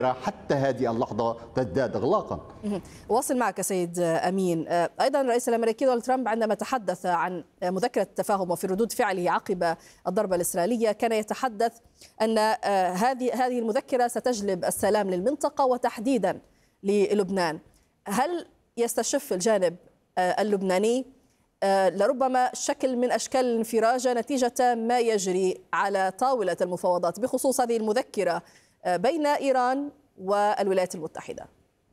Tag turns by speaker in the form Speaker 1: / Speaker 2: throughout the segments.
Speaker 1: حتى هذه اللحظة تزداد إغلاقا.
Speaker 2: واصل معك سيد أمين. أيضا الرئيس الأمريكي دونالد ترامب عندما تحدث عن مذكرة التفاهم وفي ردود فعله عقب الضربة الإسرائيلية كان يتحدث أن هذه المذكرة ستجلب السلام للمنطقة وتحديدا للبنان. هل يستشف الجانب اللبناني لربما شكل من أشكال الانفراج نتيجة ما يجري على طاولة المفاوضات بخصوص هذه المذكرة بين إيران والولايات المتحدة؟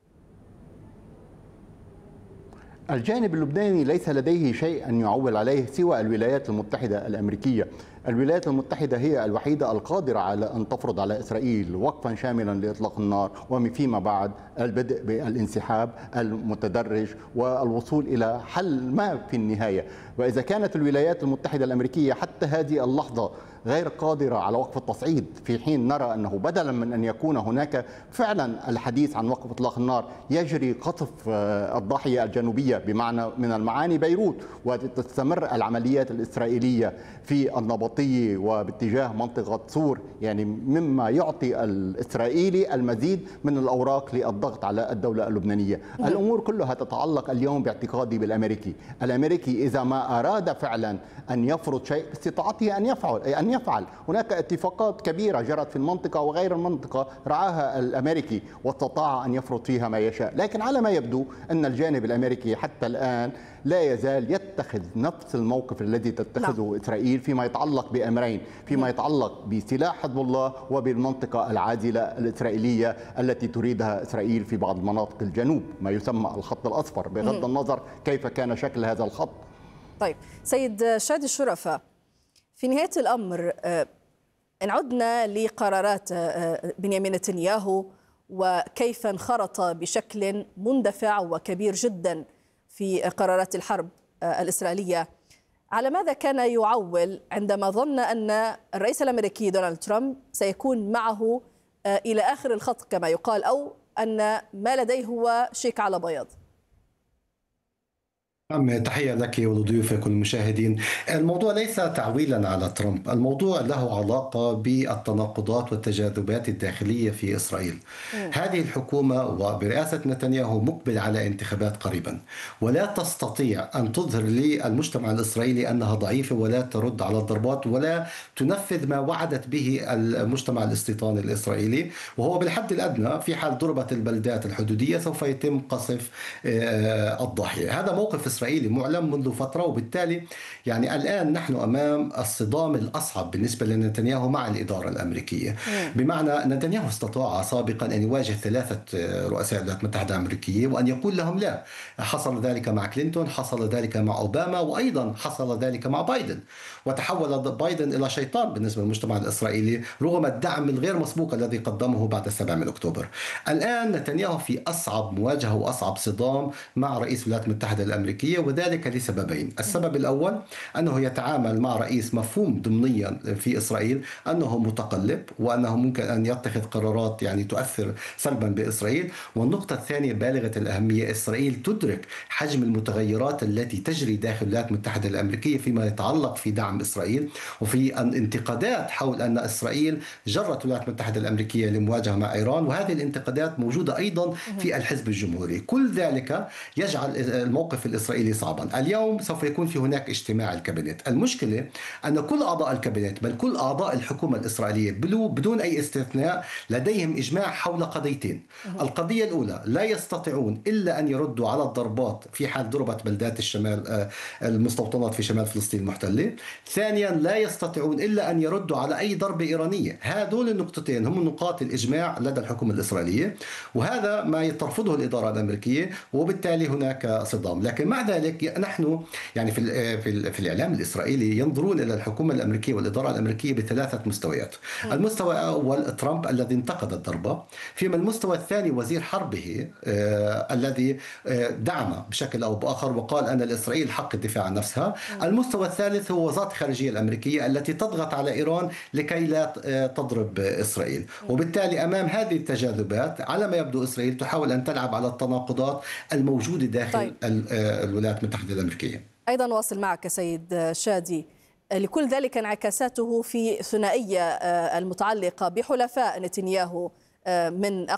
Speaker 1: الجانب اللبناني ليس لديه شيء أن يعول عليه سوى الولايات المتحدة الأمريكية. الولايات المتحدة هي الوحيدة القادرة على أن تفرض على إسرائيل وقفا شاملا لإطلاق النار، ومن فيما بعد البدء بالانسحاب المتدرج والوصول إلى حل ما في النهاية. وإذا كانت الولايات المتحدة الأمريكية حتى هذه اللحظة غير قادرة على وقف التصعيد، في حين نرى أنه بدلا من أن يكون هناك فعلا الحديث عن وقف إطلاق النار يجري قصف الضاحية الجنوبية بمعنى من المعاني بيروت، وتستمر العمليات الإسرائيلية في النبطية وباتجاه منطقة سور، يعني مما يعطي الإسرائيلي المزيد من الأوراق للضغط على الدولة اللبنانية. الأمور كلها تتعلق اليوم باعتقادي بالأمريكي. الأمريكي إذا ما أراد فعلا أن يفرض شيء باستطاعته أن يفعل. هناك اتفاقات كبيرة جرت في المنطقة وغير المنطقة رعاها الأمريكي واستطاع أن يفرض فيها ما يشاء، لكن على ما يبدو أن الجانب الأمريكي حتى الآن لا يزال يتخذ نفس الموقف الذي تتخذه إسرائيل فيما يتعلق بأمرين، فيما يتعلق بسلاح حزب الله وبالمنطقة العازلة الإسرائيلية التي تريدها إسرائيل في بعض مناطق الجنوب، ما يسمى الخط الأصفر، بغض النظر كيف كان شكل هذا الخط.
Speaker 2: طيب سيد شادي الشرفة، في نهاية الأمر إن عدنا لقرارات بنيامين نتنياهو وكيف انخرط بشكل مندفع وكبير جدا في قرارات الحرب الإسرائيلية، على ماذا كان يعول عندما ظن أن الرئيس الأمريكي دونالد ترامب سيكون معه إلى آخر الخط كما يقال، أو أن ما لديه هو شيك على بياض؟
Speaker 3: تحية لك ولضيوفك والمشاهدين. الموضوع ليس تعويلا على ترامب، الموضوع له علاقة بالتناقضات والتجاذبات الداخلية في إسرائيل. هذه الحكومة وبرئاسة نتنياهو مقبل على انتخابات قريبا، ولا تستطيع أن تظهر للمجتمع الإسرائيلي أنها ضعيفة ولا ترد على الضربات ولا تنفذ ما وعدت به المجتمع الاستيطاني الإسرائيلي، وهو بالحد الأدنى في حال ضربت البلدات الحدودية سوف يتم قصف الضاحية. هذا موقف إسرائيلي معلن منذ فترة، وبالتالي يعني الآن نحن أمام الصدام الأصعب بالنسبة لنتنياهو مع الإدارة الأمريكية. بمعنى نتنياهو استطاع سابقا أن يواجه 3 رؤساء الولايات المتحدة الأمريكية وأن يقول لهم لا. حصل ذلك مع كلينتون، حصل ذلك مع أوباما، وأيضا حصل ذلك مع بايدن، وتحول بايدن إلى شيطان بالنسبة للمجتمع الإسرائيلي رغم الدعم الغير مسبوق الذي قدمه بعد 7 من أكتوبر. الآن نتنياهو في أصعب مواجهة وأصعب صدام مع رئيس الولايات المتحدة الأمريكية، وذلك لسببين. السبب الأول أنه يتعامل مع رئيس مفهوم ضمنيا في إسرائيل أنه متقلب وأنه ممكن أن يتخذ قرارات يعني تؤثر سلبا بإسرائيل. والنقطة الثانية بالغة الأهمية، إسرائيل تدرك حجم المتغيرات التي تجري داخل الولايات المتحدة الأمريكية فيما يتعلق في دعم إسرائيل وفي الانتقادات حول أن إسرائيل جرت الولايات المتحدة الأمريكية لمواجهة مع إيران، وهذه الانتقادات موجودة أيضا في الحزب الجمهوري. كل ذلك يجعل الموقف الإسرائيلي صعبا. اليوم سوف يكون في هناك اجتماع الكابينت. المشكلة أن كل أعضاء الكابينت بل كل أعضاء الحكومة الإسرائيلية بدون أي استثناء لديهم إجماع حول قضيتين. القضية الأولى، لا يستطيعون إلا أن يردوا على الضربات في حال ضربت بلدات الشمال المستوطنات في شمال فلسطين المحتلة. ثانيا، لا يستطيعون إلا أن يردوا على أي ضربة إيرانية. هذول النقطتين هم نقاط الإجماع لدى الحكومة الإسرائيلية، وهذا ما ترفضه الإدارة الأمريكية، وبالتالي هناك صدام. لكن مع ذلك نحن يعني في الإعلام الإسرائيلي ينظرون إلى الحكومة الأمريكية والإدارة الأمريكية ب3 مستويات. المستوى الأول ترامب الذي انتقد الضربة، فيما المستوى الثاني وزير حربه الذي دعم بشكل أو بآخر وقال أن الإسرائيل حق الدفاع عن نفسها. المستوى الثالث هو وزارة الخارجية الأمريكية التي تضغط على إيران لكي لا تضرب إسرائيل. وبالتالي أمام هذه التجاذبات على ما يبدو إسرائيل تحاول أن تلعب على التناقضات الموجودة داخل الولايات المتحدة الأمريكية.
Speaker 2: أيضا واصل معك سيد شادي، لكل ذلك انعكاساته في ثنائية المتعلقة بحلفاء نتنياهو من